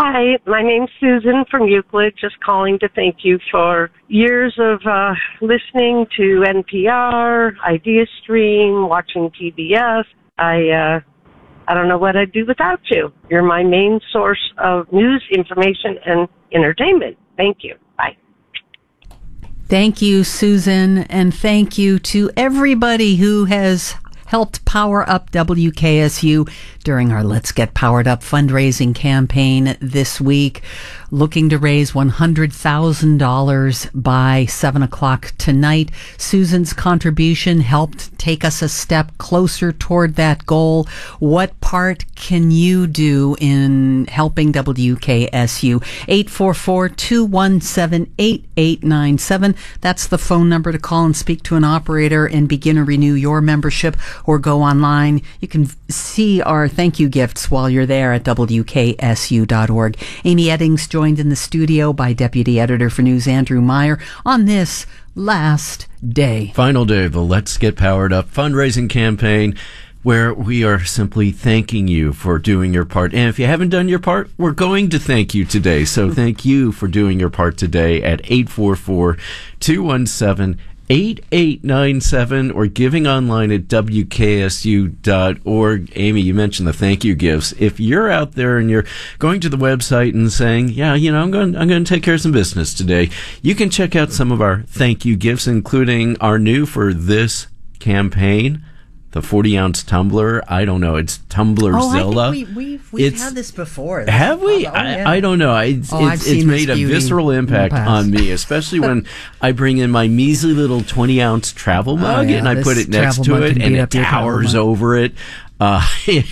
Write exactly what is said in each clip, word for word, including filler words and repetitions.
Hi, my name's Susan from Euclid, just calling to thank you for years of uh, listening to N P R, IdeaStream, watching P B S. I, uh, I don't know what I'd do without you. You're my main source of news, information, and entertainment. Thank you. Bye. Thank you, Susan, and thank you to everybody who has helped power up W K S U during our Let's Get Powered Up fundraising campaign this week, looking to raise one hundred thousand dollars by seven o'clock tonight. Susan's contribution helped take us a step closer toward that goal. What part can you do in helping W K S U? eight four four, two one seven, eight eight nine seven. That's the phone number to call and speak to an operator and begin to renew your membership, or go online. You can see our thank you gifts while you're there at W K S U dot org. Amy Eddings joined in the studio by Deputy Editor for News Andrew Meyer on this last day. Final day of the Let's Get Powered Up fundraising campaign, where we are simply thanking you for doing your part. And if you haven't done your part, we're going to thank you today. So thank you for doing your part today at eight four four, two one seven, eight eight nine seven or giving online at W K S U dot org. Amy, you mentioned the thank you gifts. If you're out there and you're going to the website and saying, yeah, you know, I'm going, I'm going to take care of some business today, you can check out some of our thank you gifts, including our new for this campaign, the forty ounce tumbler. I don't know. It's Tumblerzilla. Oh, I think we, we've we've it's, had this before. Have we? Oh, I, yeah. I don't know. I, it's oh, it's, it's made a visceral impact on me, especially when I bring in my measly little twenty ounce travel mug oh, yeah. and I put it next to it and it towers over it. Uh,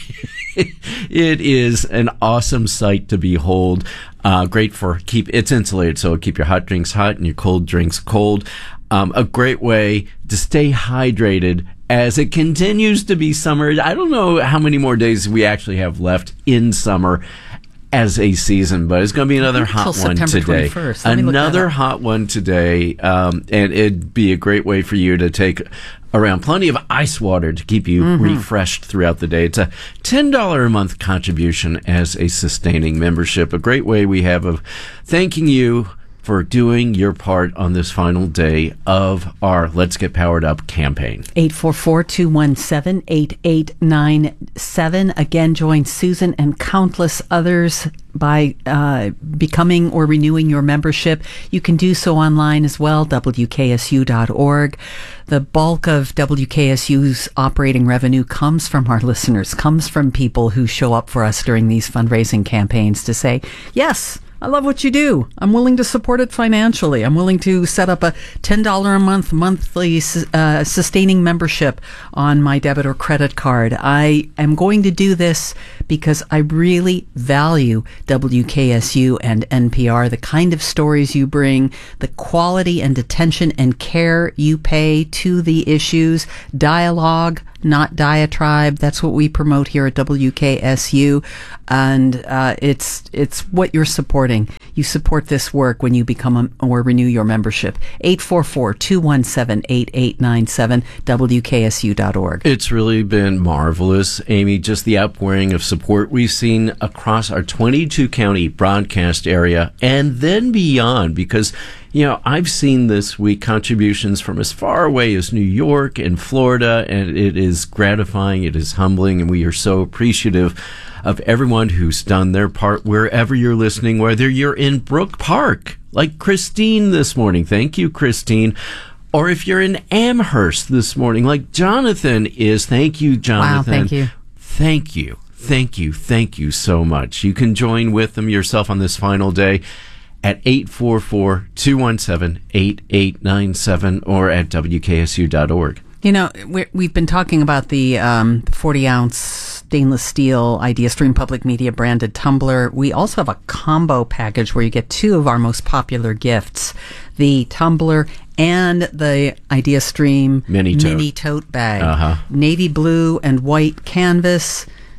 it is an awesome sight to behold. Uh, great for keep. It's insulated, so it'll keep your hot drinks hot and your cold drinks cold. Um, a great way to stay hydrated as it continues to be summer. I don't know how many more days we actually have left in summer as a season, but it's going to be another hot one today. Another hot one today, um, and it'd be a great way for you to take around plenty of ice water to keep you mm-hmm. refreshed throughout the day. It's a ten dollars a month contribution as a sustaining membership. A great way we have of thanking you for doing your part on this final day of our Let's Get Powered Up campaign. eight four four, two one seven, eight eight nine seven. Again, join Susan and countless others by uh, becoming or renewing your membership. You can do so online as well, W K S U dot org. The bulk of W K S U's operating revenue comes from our listeners, comes from people who show up for us during these fundraising campaigns to say, yes, I love what you do. I'm willing to support it financially. I'm willing to set up a ten dollars a month monthly uh, sustaining membership on my debit or credit card. I am going to do this because I really value W K S U and N P R, the kind of stories you bring, the quality and attention and care you pay to the issues, dialogue, not diatribe. That's what we promote here at W K S U, and uh, it's it's what you're supporting. You support this work when you become a, or renew your membership. eight four four, two one seven, eight eight nine seven, W K S U dot org. It's really been marvelous, Amy, just the outpouring of support we've seen across our twenty-two county broadcast area and then beyond, because you know, I've seen this week contributions from as far away as New York and Florida, and it is gratifying, it is humbling, and we are so appreciative of everyone who's done their part wherever you're listening, whether you're in Brook Park, like Christine this morning. Thank you, Christine. Or if you're in Amherst this morning, like Jonathan is. Thank you, Jonathan. Wow, thank you. Thank you. Thank you. Thank you so much. You can join with them yourself on this final day at eight four four, two one seven, eight eight nine seven or at W K S U dot org. You know, we're, we've been talking about the um, forty ounce stainless steel IdeaStream Public Media branded tumbler. We also have a combo package where you get two of our most popular gifts, the tumbler and the IdeaStream mini tote, mini tote bag. Uh-huh. Navy blue and white canvas.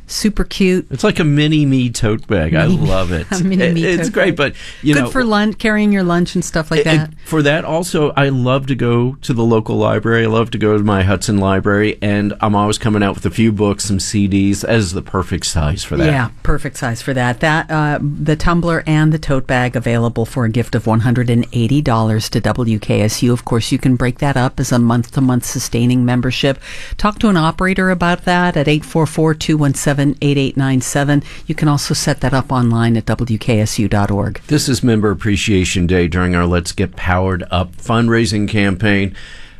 Super cute. It's like a mini me tote bag. Mini, I love it. A mini me it it's tote great, bag. but you good know, for lunch, carrying your lunch and stuff like it, that. It, for that, also, I love to go to the local library. I love to go to my Hudson library, and I'm always coming out with a few books, some C Ds, as the perfect size for that. Yeah, perfect size for that. That uh, the tumbler and the tote bag available for a gift of one hundred eighty dollars to W K S U. Of course, you can break that up as a month-to-month sustaining membership. Talk to an operator about that at eight four four, two one seven, eight eight nine seven. You can also set that up online at W K S U dot org. This is Member Appreciation Day during our Let's Get Powered Up fundraising campaign.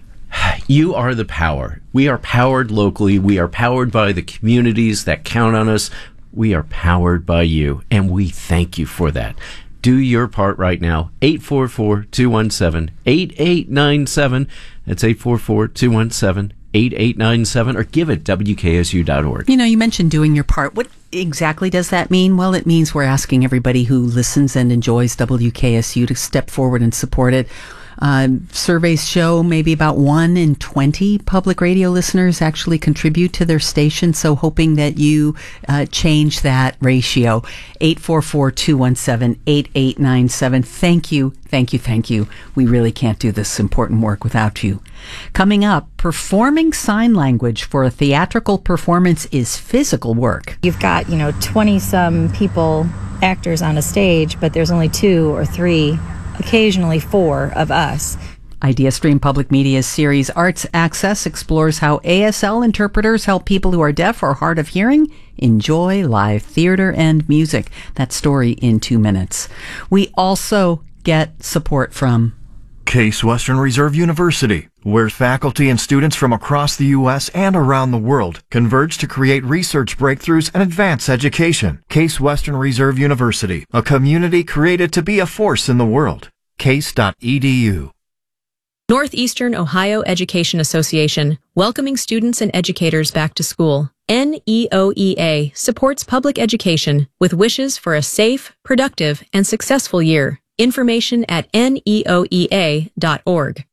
You are the power. We are powered locally. We are powered by the communities that count on us. We are powered by you, and we thank you for that. Do your part right now. eight four four, two one seven, eight eight nine seven. That's eight four four, two one seven, eight eight nine seven, or give at W K S U dot org. You know, you mentioned doing your part. What exactly does that mean? Well, it means we're asking everybody who listens and enjoys W K S U to step forward and support it. Uh, surveys show maybe about one in twenty public radio listeners actually contribute to their station, so hoping that you uh, change that ratio. eight four four, two one seven, eight eight nine seven. Thank you, thank you, thank you. We really can't do this important work without you. Coming up, performing sign language for a theatrical performance is physical work. You've got, you know, twenty-some people, actors on a stage, but there's only two or three, occasionally four of us. IdeaStream Public Media's series Arts Access explores how A S L interpreters help people who are deaf or hard of hearing enjoy live theater and music. That story in two minutes. We also get support from Case Western Reserve University, where faculty and students from across the U S and around the world converge to create research breakthroughs and advance education. Case Western Reserve University, a community created to be a force in the world. case dot e d u. Northeastern Ohio Education Association, welcoming students and educators back to school. N E O E A supports public education with wishes for a safe, productive, and successful year. Information at N E O E A dot org.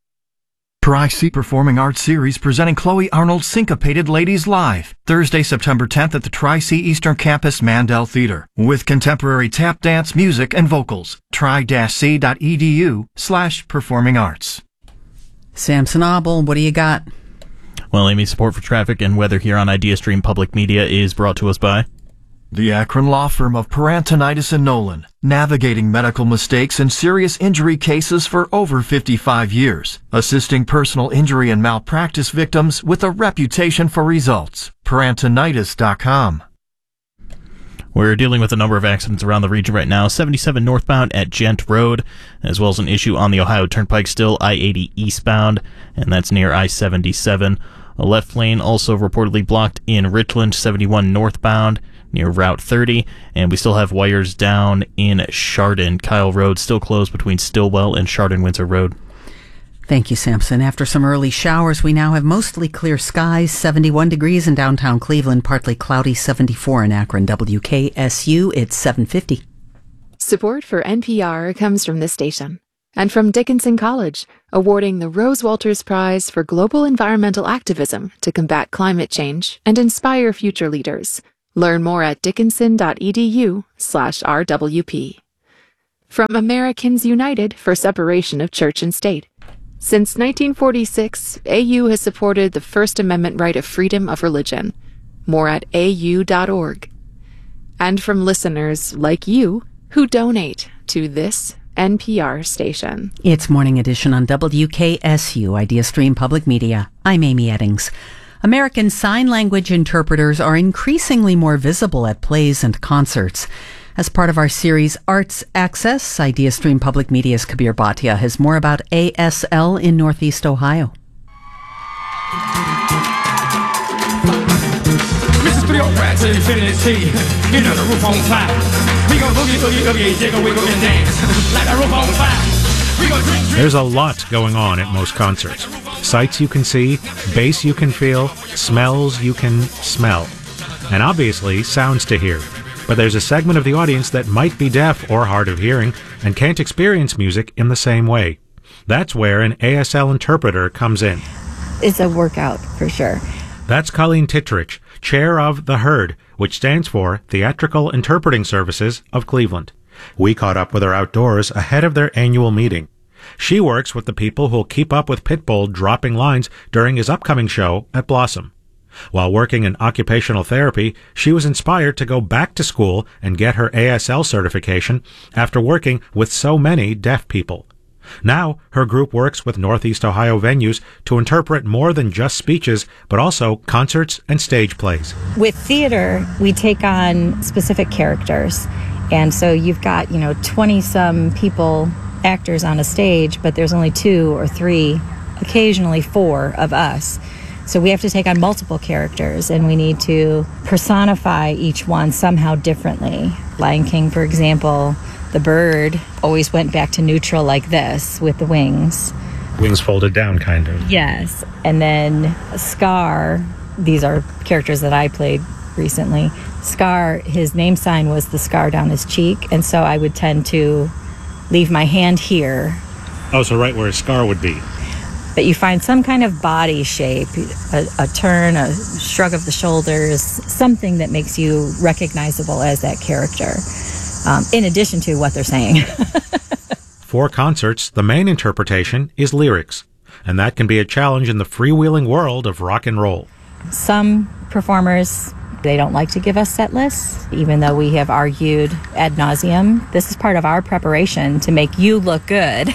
Tri-C Performing Arts Series presenting Chloe Arnold's Syncopated Ladies Live, Thursday, September tenth at the Tri-C Eastern Campus Mandel Theater, with contemporary tap dance, music, and vocals. tri-c dot e d u slash performing arts. Samson Abel, what do you got? Well, Amy, support for traffic and weather here on IdeaStream Public Media is brought to us by the Akron law firm of Parantonitis and Nolan, navigating medical mistakes and serious injury cases for over fifty-five years, assisting personal injury and malpractice victims with a reputation for results. Parantonitis dot com. We're dealing with a number of accidents around the region right now. seventy-seven northbound at Gent Road, as well as an issue on the Ohio Turnpike still, I eighty eastbound, and that's near I seventy-seven. A left lane also reportedly blocked in Richland, seventy-one northbound, near Route thirty, and we still have wires down in Chardon. Kyle Road still closed between Stillwell and Chardon-Windsor Road. Thank you, Samson. After some early showers, we now have mostly clear skies, seventy-one degrees in downtown Cleveland, partly cloudy, seventy-four in Akron. W K S U, it's seven fifty. Support for N P R comes from this station and from Dickinson College, awarding the Rose Walters Prize for Global Environmental Activism to combat climate change and inspire future leaders. Learn more at dickinson dot e d u slash R W P. From Americans United for Separation of Church and State. Since nineteen forty-six, A U has supported the First Amendment right of freedom of religion. More at a u dot org. And from listeners like you who donate to this N P R station. It's Morning Edition on W K S U, IdeaStream Public Media. I'm Amy Eddings. American Sign Language interpreters are increasingly more visible at plays and concerts. As part of our series Arts Access, IdeaStream Public Media's Kabir Bhatia has more about A S L in Northeast Ohio. Missus three oh rats to infinity, you know the roof on fire. We gon' boogie, boogie, boogie, jiggle, wiggle, and dance like a roof on fire. There's a lot going on at most concerts. Sights you can see, bass you can feel, smells you can smell, and obviously sounds to hear. But there's a segment of the audience that might be deaf or hard of hearing and can't experience music in the same way. That's where an A S L interpreter comes in. It's a workout for sure. That's Colleen Tittrich. chair of The Herd, which stands for Theatrical Interpreting Services of Cleveland. We caught up with her outdoors ahead of their annual meeting. She works with the people who'll keep up with Pitbull dropping lines during his upcoming show at Blossom. While working in occupational therapy, she was inspired to go back to school and get her A S L certification after working with so many deaf people. Now, her group works with Northeast Ohio venues to interpret more than just speeches, but also concerts and stage plays. With theater, we take on specific characters. And so you've got, you know, twenty-some people, actors on a stage, but there's only two or three, occasionally four of us. So we have to take on multiple characters, and we need to personify each one somehow differently. Lion King, for example, the bird always went back to neutral like this with the wings. Wings folded down, kind of. Yes. And then Scar, these are characters that I played recently. Scar, his name sign was the scar down his cheek, and so I would tend to leave my hand here. Oh, so right where a scar would be. But you find some kind of body shape, a, a turn, a shrug of the shoulders, something that makes you recognizable as that character, um, in addition to what they're saying. For concerts, the main interpretation is lyrics, and that can be a challenge in the freewheeling world of rock and roll. Some performers, they don't like to give us set lists, even though we have argued ad nauseum. This is part of our preparation to make you look good.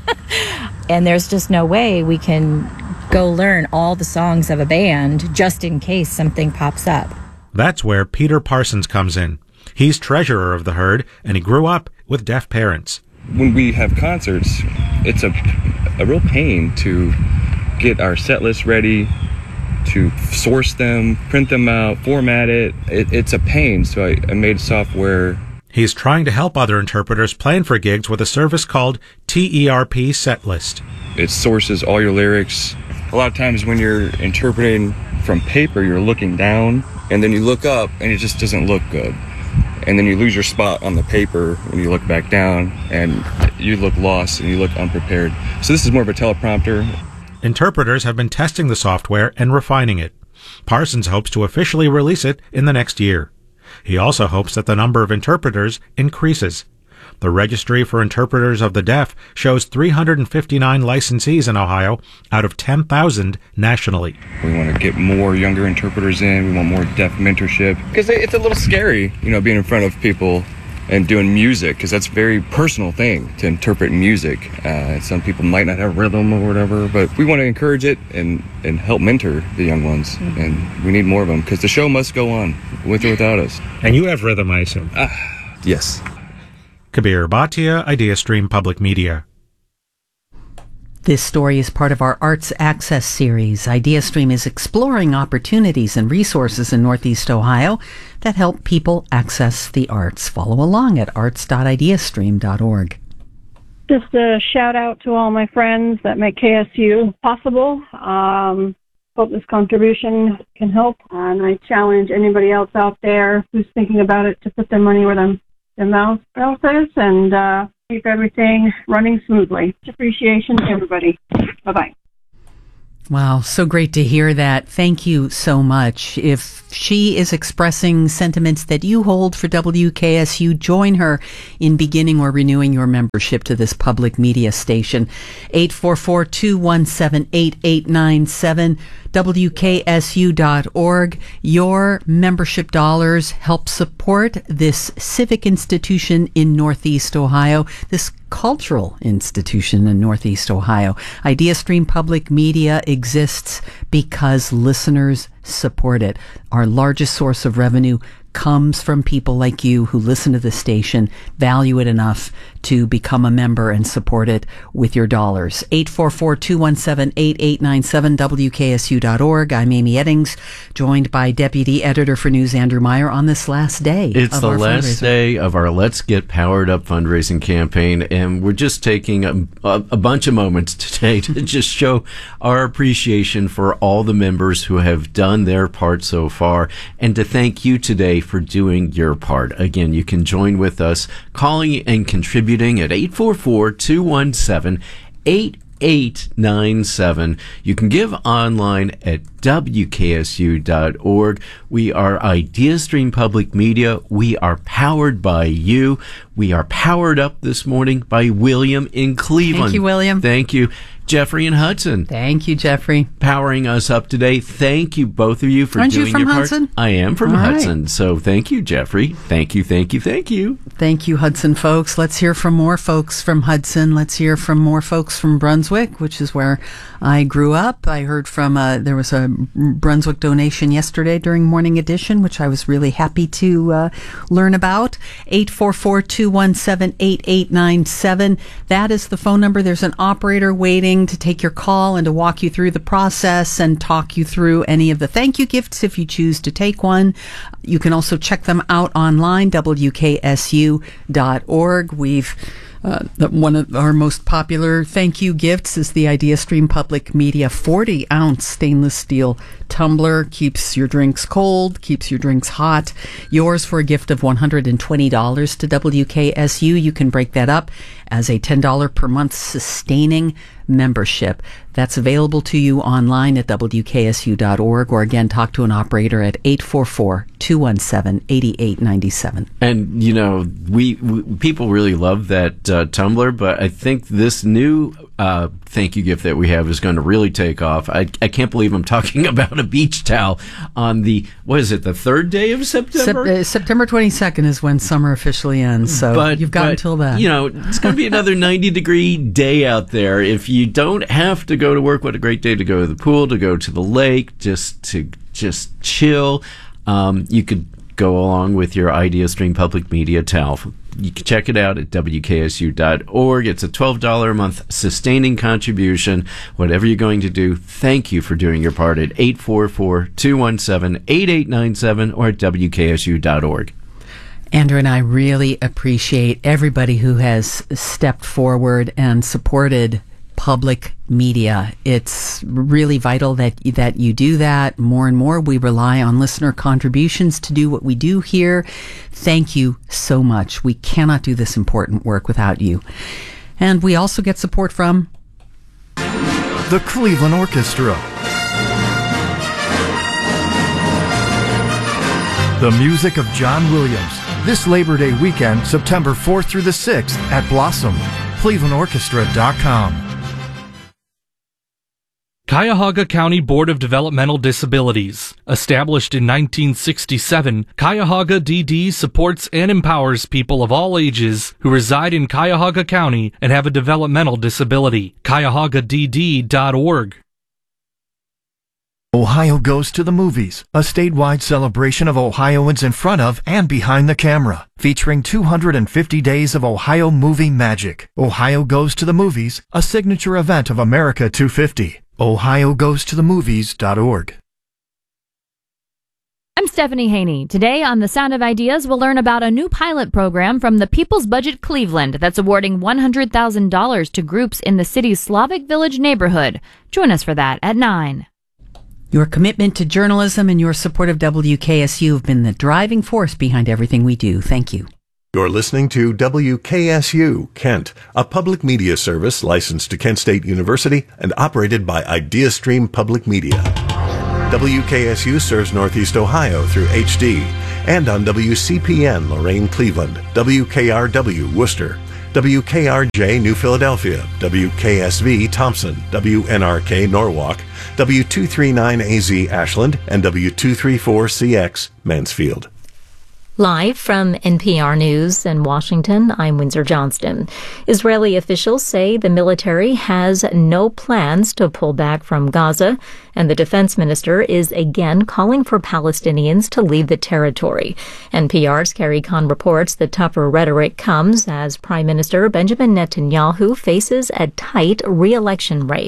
And there's just no way we can go learn all the songs of a band just in case something pops up. That's where Peter Parsons comes in. He's treasurer of The Herd, and he grew up with deaf parents. When we have concerts, it's a, a real pain to get our set list ready, to source them, print them out, format it. it it's a pain, so I, I made software. He's trying to help other interpreters plan for gigs with a service called T E R P Setlist. It sources all your lyrics. A lot of times when you're interpreting from paper, you're looking down, and then you look up, and it just doesn't look good. And then you lose your spot on the paper when you look back down, and you look lost, and you look unprepared. So this is more of a teleprompter. Interpreters have been testing the software and refining it. Parsons hopes to officially release it in the next year. He also hopes that the number of interpreters increases. The Registry for Interpreters of the Deaf shows three hundred fifty-nine licensees in Ohio out of ten thousand nationally. We want to get more younger interpreters in. We want more deaf mentorship. Because it's a little scary, you know, being in front of people and doing music, because that's a very personal thing to interpret music. Uh, some people might not have rhythm or whatever, but we want to encourage it and, and help mentor the young ones. Mm-hmm. And we need more of them, because the show must go on, with or without us. And you have rhythm, I assume? Uh, yes. Kabir Bhatia, IdeaStream Public Media. This story is part of our Arts Access series. IdeaStream is exploring opportunities and resources in Northeast Ohio that help people access the arts. Follow along at arts dot ideastream dot org. Just a shout out to all my friends that make K S U possible. Um, hope this contribution can help. And I challenge anybody else out there who's thinking about it to put their money where their, their mouth is and uh, keep everything running smoothly. Appreciation to everybody. Bye-bye. Wow, so great to hear that. Thank you so much. If she is expressing sentiments that you hold for W K S U, join her in beginning or renewing your membership to this public media station. eight four four, two one seven, eight eight nine seven, W K S U dot org. Your membership dollars help support this civic institution in Northeast Ohio, this cultural institution in Northeast Ohio. IdeaStream Public Media exists because listeners support it. Our largest source of revenue comes from people like you who listen to the station, value it enough to become a member and support it with your dollars. eight four four, two one seven, eight eight nine seven, W K S U dot org. I'm Amy Eddings, joined by Deputy Editor for News Andrew Meyer on this last day. It's of the our last fundraiser. day of our Let's Get Powered Up fundraising campaign, and we're just taking a, a, a bunch of moments today to just show our appreciation for all the members who have done their part so far, and to thank you today for doing your part. Again, you can join with us calling and contributing at eight four four, two one seven, eight eight nine seven. You can give online at W K S U dot org. We are IdeaStream Public Media. We are powered by you. We are powered up this morning by William in Cleveland. Thank you, William. Thank you. Jeffrey and Hudson. Thank you, Jeffrey. Powering us up today. Thank you, both of you, for Aren't doing you from your part. Hudson? I am from All Hudson. right. So thank you, Jeffrey. Thank you, thank you, thank you. Thank you, Hudson folks. Let's hear from more folks from Hudson. Let's hear from more folks from Brunswick, which is where I grew up. I heard from, uh, there was a Brunswick donation yesterday during Morning Edition, which I was really happy to uh, learn about. eight four four, two one seven, eight eight nine seven. That is the phone number. There's an operator waiting to take your call and to walk you through the process and talk you through any of the thank you gifts if you choose to take one. You can also check them out online, W K S U dot org. We've Uh, one of our most popular thank you gifts is the IdeaStream Public Media forty ounce stainless steel tumbler. Keeps your drinks cold, keeps your drinks hot. Yours for a gift of one hundred twenty dollars to W K S U. You can break that up as a ten dollars per month sustaining membership. That's available to you online at W K S U dot org, or again, talk to an operator at eight four four, two one seven, eight eight nine seven. And, you know, we, we people really love that uh, tumbler, but I think this new uh, thank you gift that we have is going to really take off. I, I can't believe I'm talking about a beach towel on the, what is it, the third day of September? Sep- uh, September twenty-second is when summer officially ends, so but, you've got but, until then. You know, it's going to be another ninety degree day out there. If you don't have to go to work, what a great day to go to the pool, to go to the lake, just to just chill. Um, you could go along with your IdeaStream Public Media towel. You can check it out at W K S U dot org. It's a twelve dollars a month sustaining contribution. Whatever you're going to do, thank you for doing your part at eight four four, two one seven, eight eight nine seven or at W K S U dot org. Andrew and I really appreciate everybody who has stepped forward and supported public media. It's really vital that that you do that. More and more, we rely on listener contributions to do what we do here. Thank you so much. We cannot do this important work without you. And we also get support from the Cleveland Orchestra, the music of John Williams. This Labor Day weekend, September fourth through the sixth at Blossom. Cleveland Orchestra dot com. Cuyahoga County Board of Developmental Disabilities. Established in nineteen sixty-seven, Cuyahoga D D supports and empowers people of all ages who reside in Cuyahoga County and have a developmental disability. Cuyahoga D D dot org. Ohio Goes to the Movies, a statewide celebration of Ohioans in front of and behind the camera, featuring two hundred fifty days of Ohio movie magic. Ohio Goes to the Movies, a signature event of America two fifty. Ohio Goes to the Movies dot org. I'm Stephanie Haney. Today on The Sound of Ideas, we'll learn about a new pilot program from the People's Budget Cleveland that's awarding one hundred thousand dollars to groups in the city's Slavic Village neighborhood. Join us for that at nine. Your commitment to journalism and your support of W K S U have been the driving force behind everything we do. Thank you. You're listening to W K S U, Kent, a public media service licensed to Kent State University and operated by IdeaStream Public Media. W K S U serves Northeast Ohio through H D and on W C P N Lorain Cleveland, W K R W Worcester, W K R J New Philadelphia, W K S V Thompson, W N R K Norwalk, W two thirty-nine A Z Ashland, and W two thirty-four C X Mansfield. Live from N P R News in Washington, I'm Windsor Johnston. Israeli officials say the military has no plans to pull back from Gaza, and the defense minister is again calling for Palestinians to leave the territory. N P R's Carrie Kahn reports the tougher rhetoric comes as Prime Minister Benjamin Netanyahu faces a tight re-election race.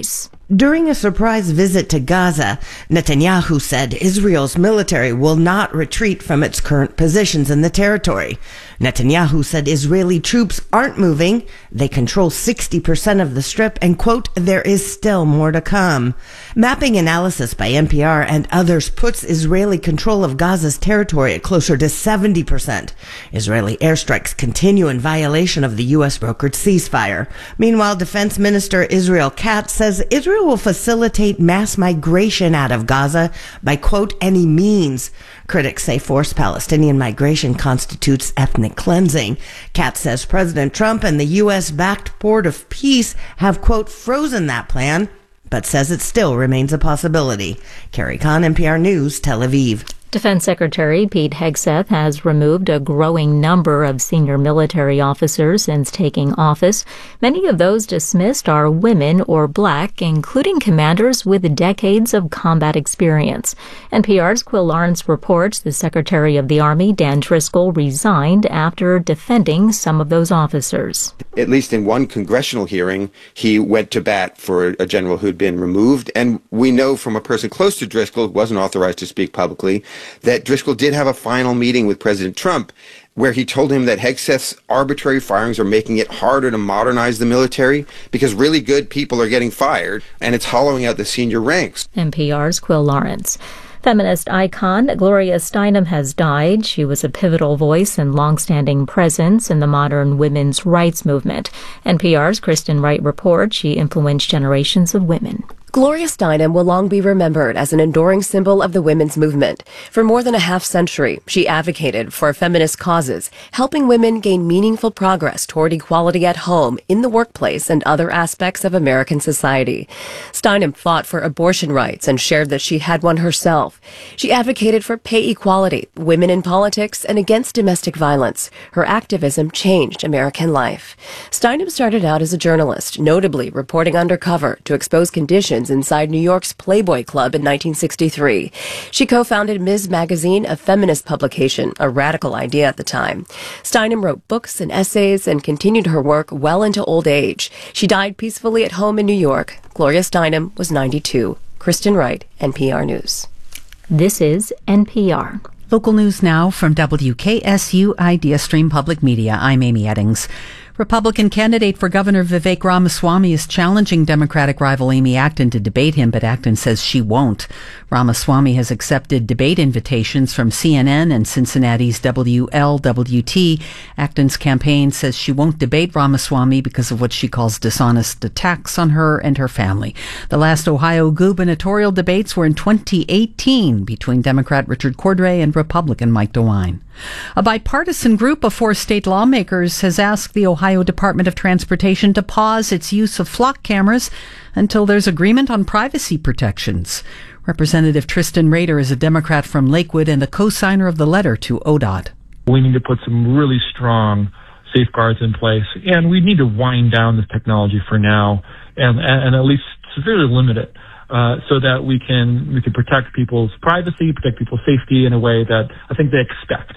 During a surprise visit to Gaza, Netanyahu said Israel's military will not retreat from its current positions in the territory. Netanyahu said Israeli troops aren't moving. They control sixty percent of the strip and, quote, there is still more to come. Mapping analysis by N P R and others puts Israeli control of Gaza's territory at closer to seventy percent. Israeli airstrikes continue in violation of the U S brokered ceasefire. Meanwhile, Defense Minister Israel Katz says Israel will facilitate mass migration out of Gaza by, quote, any means. Critics say forced Palestinian migration constitutes ethnic cleansing. Katz says President Trump and the U S-backed Port of Peace have, quote, frozen that plan, but says it still remains a possibility. Carrie Kahn, N P R News, Tel Aviv. Defense Secretary Pete Hegseth has removed a growing number of senior military officers since taking office. Many of those dismissed are women or black, including commanders with decades of combat experience. N P R's Quill Lawrence reports the Secretary of the Army, Dan Driscoll, resigned after defending some of those officers. At least in one congressional hearing, he went to bat for a general who'd been removed. And we know from a person close to Driscoll, who wasn't authorized to speak publicly, that Driscoll did have a final meeting with President Trump where he told him that Hegseth's arbitrary firings are making it harder to modernize the military because really good people are getting fired and it's hollowing out the senior ranks. N P R's Quill Lawrence. Feminist icon Gloria Steinem has died. She was a pivotal voice and longstanding presence in the modern women's rights movement. N P R's Kristen Wright reports she influenced generations of women. Gloria Steinem will long be remembered as an enduring symbol of the women's movement. For more than a half century, she advocated for feminist causes, helping women gain meaningful progress toward equality at home, in the workplace, and other aspects of American society. Steinem fought for abortion rights and shared that she had one herself. She advocated for pay equality, women in politics, and against domestic violence. Her activism changed American life. Steinem started out as a journalist, notably reporting undercover to expose conditions inside New York's Playboy Club in nineteen sixty-three. She co-founded Miz Magazine, a feminist publication, a radical idea at the time. Steinem wrote books and essays and continued her work well into old age. She died peacefully at home in New York. Gloria Steinem was ninety-two. Kristen Wright, N P R News. This is N P R. Local news now from W K S U IdeaStream Public Media. I'm Amy Eddings. Republican candidate for Governor Vivek Ramaswamy is challenging Democratic rival Amy Acton to debate him, but Acton says she won't. Ramaswamy has accepted debate invitations from C N N and Cincinnati's W L W T. Acton's campaign says she won't debate Ramaswamy because of what she calls dishonest attacks on her and her family. The last Ohio gubernatorial debates were in twenty eighteen between Democrat Richard Cordray and Republican Mike DeWine. A bipartisan group of four state lawmakers has asked the Ohio Department of Transportation to pause its use of flock cameras until there's agreement on privacy protections. Representative Tristan Rader is a Democrat from Lakewood and a co-signer of the letter to O D O T. We need to put some really strong safeguards in place, and we need to wind down this technology for now and, and at least severely limit it. Uh, so that we can we can protect people's privacy, protect people's safety in a way that I think they expect.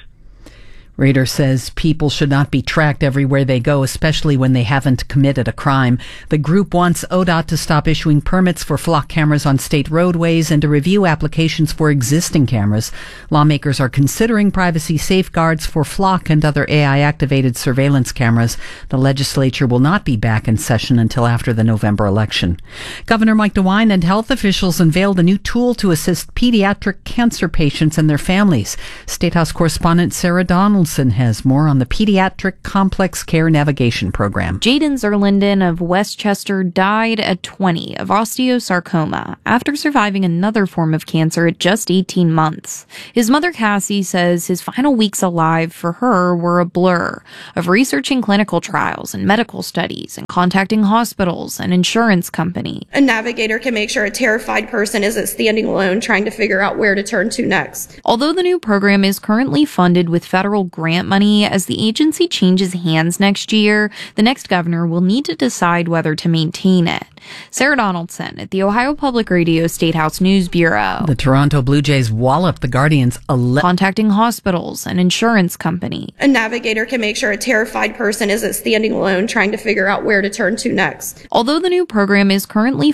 Rader says people should not be tracked everywhere they go, especially when they haven't committed a crime. The group wants O D O T to stop issuing permits for flock cameras on state roadways and to review applications for existing cameras. Lawmakers are considering privacy safeguards for flock and other A I-activated surveillance cameras. The legislature will not be back in session until after the November election. Governor Mike DeWine and health officials unveiled a new tool to assist pediatric cancer patients and their families. State House correspondent Sarah Donaldson has more on the Pediatric Complex Care Navigation Program. Jaden Zerlinden of Westchester died at twenty of osteosarcoma after surviving another form of cancer at just eighteen months. His mother, Cassie, says his final weeks alive for her were a blur of researching clinical trials and medical studies and contacting hospitals and insurance company. A navigator can make sure a terrified person isn't standing alone trying to figure out where to turn to next. Although the new program is currently funded with federal grant money, as the agency changes hands next year, the next governor will need to decide whether to maintain it. Sarah Donaldson at the Ohio Public Radio State House News Bureau. The Toronto Blue Jays walloped the Guardians ele- contacting hospitals and insurance company. A navigator can make sure a terrified person isn't standing alone trying to figure out where to turn to next. Although the new program is currently